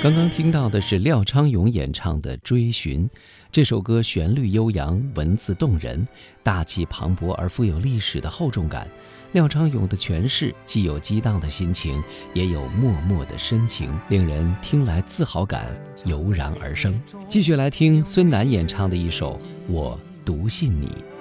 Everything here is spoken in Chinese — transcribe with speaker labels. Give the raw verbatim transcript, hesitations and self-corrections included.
Speaker 1: 刚刚听到的是廖昌永演唱的《追寻》，这首歌旋律悠扬，文字动人，大气磅礴而富有历史的厚重感。廖昌永的诠释既有激荡的心情，也有脉脉的深情，令人听来自豪感油然而生。继续来听孙楠演唱的一首《我笃信你》。